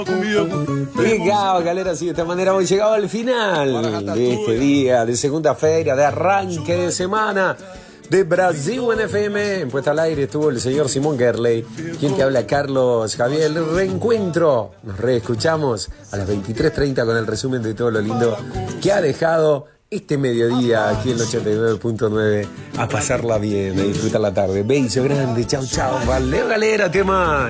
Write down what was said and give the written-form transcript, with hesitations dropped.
Llegado, galera, así de esta manera hemos llegado al final de este día de segunda feria, de arranque de semana de Brasil en FM. En puesta al aire estuvo el señor Simón Gerley. Quien te habla, Carlos Javier. El reencuentro. Nos reescuchamos a las 23:30 con el resumen de todo lo lindo que ha dejado este mediodía aquí en el 89.9. A pasarla bien, a disfrutar la tarde. Beso grande, chau, chau. Valeu, galera, tema.